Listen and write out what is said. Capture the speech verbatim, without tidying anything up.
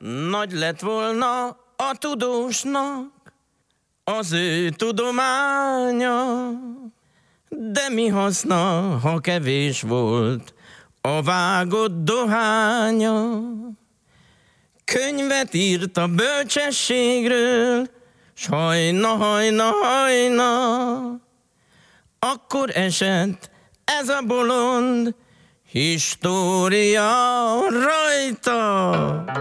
Nagy lett volna a tudósnak az ő tudománya, de mi haszna, ha kevés volt a vágott dohánya. Könyvet írt a bölcsességről, s hajna, hajna, hajna, akkor esett ez a bolond história rajta.